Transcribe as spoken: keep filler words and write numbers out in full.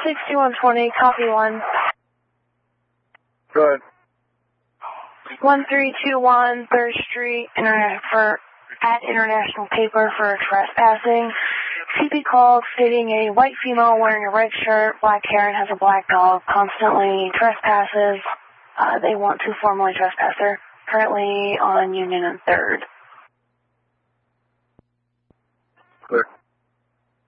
sixty-one twenty, copy one. Go ahead. one three two one third Street, internet for, at International Paper for trespassing. C P called stating a white female wearing a red shirt, black hair, and has a black dog constantly trespasses. Uh, they want to formally trespass her. Currently on Union and third.